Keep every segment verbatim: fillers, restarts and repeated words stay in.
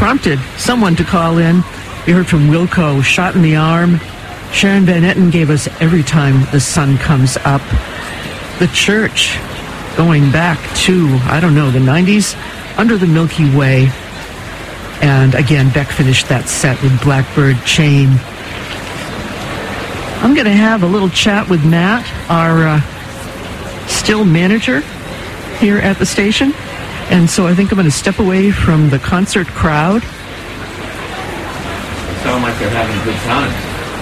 prompted someone to call in. We heard from Wilco, Shot in the Arm. Sharon Van Etten gave us Every Time the Sun Comes Up. The Church, going back to, I don't know, the nineties, Under the Milky Way. And again, Beck finished that set with Blackbird Chain. I'm going to have a little chat with Matt, our uh, still manager here at the station. And so I think I'm going to step away from the concert crowd. Sound like they're having a good time.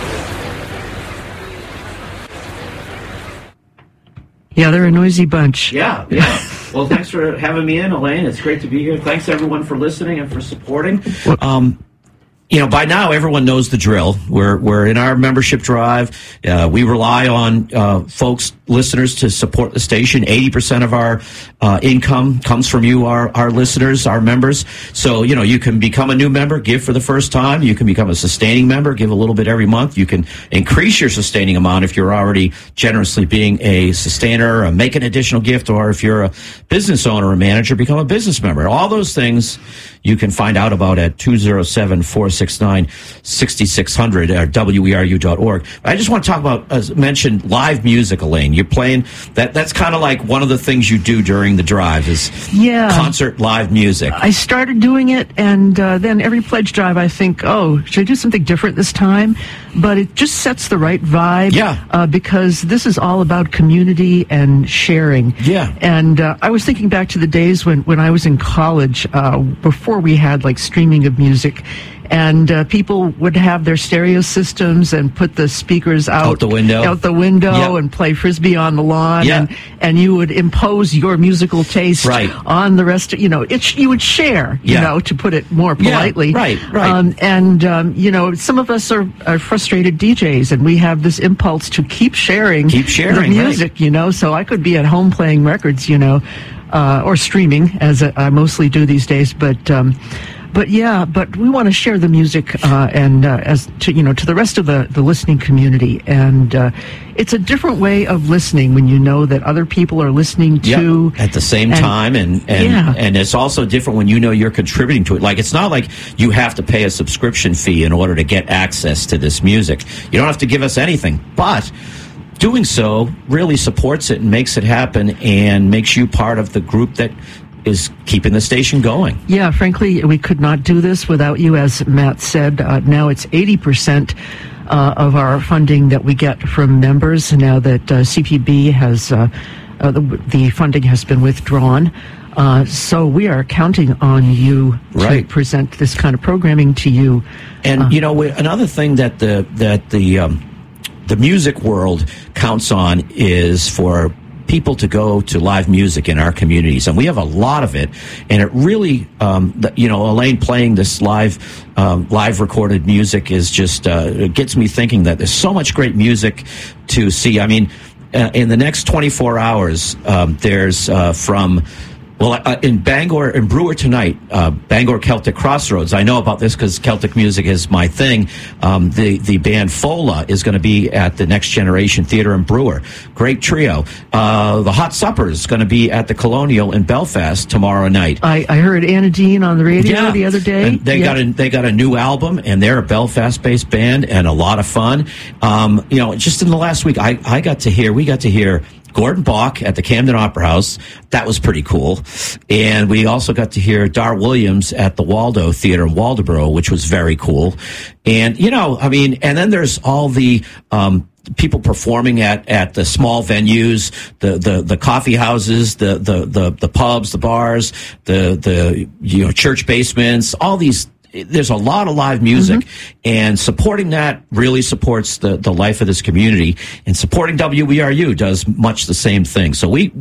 Yeah, they're a noisy bunch. Yeah, yeah. Well, thanks for having me in, Elaine. It's great to be here. Thanks, everyone, for listening and for supporting. Um, you know, by now, everyone knows the drill. We're we're in our membership drive. Uh, we rely on uh, folks, listeners, to support the station. eighty percent of our uh, income comes from you, our, our listeners, our members. So, you know, you can become a new member, give for the first time. You can become a sustaining member, give a little bit every month. You can increase your sustaining amount if you're already generously being a sustainer, or make an additional gift, or if you're a business owner or manager, become a business member. All those things you can find out about at two oh seven, four six nine, six six zero zero or W E R U dot org. I just want to talk about, as mentioned, live music, Elaine. You're playing, that. that's kind of like one of the things you do during the drive is yeah. concert live music. I started doing it, and uh, then every pledge drive I think, oh, should I do something different this time? But it just sets the right vibe. Yeah. Uh, because this is all about community and sharing. Yeah. And uh, I was thinking back to the days when, when I was in college, uh, before we had like streaming of music, and uh, people would have their stereo systems and put the speakers out, out the window, out the window, yep. and play Frisbee on the lawn, yep. and and you would impose your musical taste right. on the rest. Of, you know, it you would share. You yeah. know, to put it more politely. Yeah, right, right. Um, and um, you know, some of us are, are frustrated D Js, and we have this impulse to keep sharing, keep sharing the music. Right. You know, so I could be at home playing records. You know. Uh, or streaming, as I mostly do these days, but um, but yeah, but we want to share the music uh, and uh, as to you know to the rest of the, the listening community, and uh, it's a different way of listening when you know that other people are listening to yep. at the same and, time, and and yeah. and it's also different when you know you're contributing to it. Like, it's not like you have to pay a subscription fee in order to get access to this music. You don't have to give us anything, but doing so really supports it and makes it happen and makes you part of the group that is keeping the station going. Yeah, frankly, we could not do this without you, as Matt said. Uh, now it's eighty percent uh, of our funding that we get from members now that uh, C P B has, uh, uh, the, the funding has been withdrawn. Uh, so we are counting on you right. to present this kind of programming to you. And, uh, you know, another thing that the, that the, um, the music world counts on is for people to go to live music in our communities, and we have a lot of it. And it really, um, the, you know, Elaine playing this live, um, live recorded music is just uh, it gets me thinking that there's so much great music to see. I mean, uh, in the next twenty-four hours, um, there's uh, from. Well, uh, in Bangor, in Brewer tonight, uh, Bangor Celtic Crossroads, I know about this because Celtic music is my thing. Um, the, the band Fola is going to be at the Next Generation Theatre in Brewer. Great trio. Uh, the Hot Supper is going to be at the Colonial in Belfast tomorrow night. I, I heard Anna Dean on the radio yeah. the other day. And they, yeah. got a, they got a new album, and they're a Belfast-based band and a lot of fun. Um, you know, just in the last week, I, I got to hear, we got to hear Gordon Bach at the Camden Opera House. That was pretty cool. And we also got to hear Dar Williams at the Waldo Theater in Waldoboro, which was very cool. And, you know, I mean, and then there's all the, um, people performing at, at the small venues, the, the, the coffee houses, the, the, the, the pubs, the bars, the, the, you know, church basements, all these. There's a lot of live music, mm-hmm. and supporting that really supports the, the life of this community. And supporting W E R U does much the same thing. So we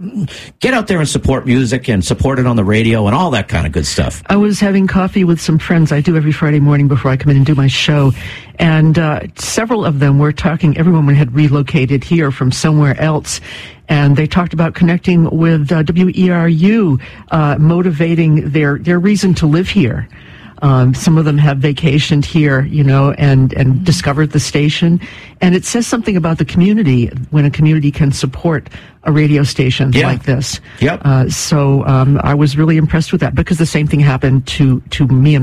get out there and support music and support it on the radio and all that kind of good stuff. I was having coffee with some friends I do every Friday morning before I come in and do my show. And uh, several of them were talking, everyone had relocated here from somewhere else. And they talked about connecting with uh, W E R U, uh, motivating their, their reason to live here. Um, some of them have vacationed here, you know, and, and discovered the station. And it says something about the community when a community can support a radio station yeah. like this. Yep. Uh, so um, I was really impressed with that because the same thing happened to, to me and